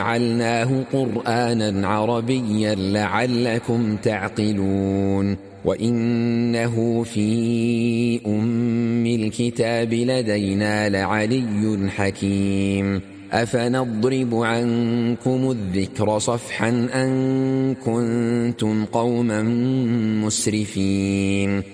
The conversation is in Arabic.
جعلناه قرآنا عربيا لعلكم تعقلون وإنه في أم الكتاب لدينا لعلي حكيم أفنضرب عنكم الذكر صفحا أن كنتم قوما مسرفين